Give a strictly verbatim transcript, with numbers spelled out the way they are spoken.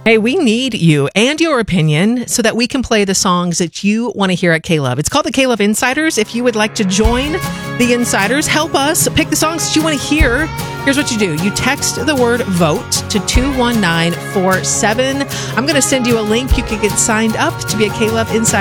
Hey, we need you and your opinion so that we can play the songs that you want to hear at K-Love. It's called the K-Love Insiders. If you would like to join the Insiders, help us pick the songs that you want to hear. Here's what you do. You text the word VOTE to two one nine four seven. I'm going to send you a link. You can get signed up to be a K-Love Insider.